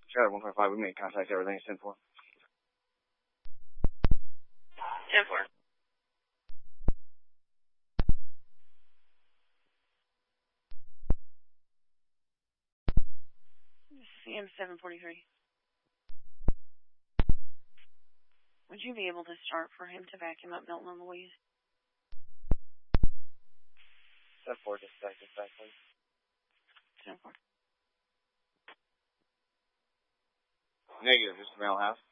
Charlie 1.5, we made contact. Everything's 10-4. 10-4. CM 743. Would you be able to start for him to vacuum up Milton and Louise? 10-4, dispatch, please. 10-4. Negative, just the male house.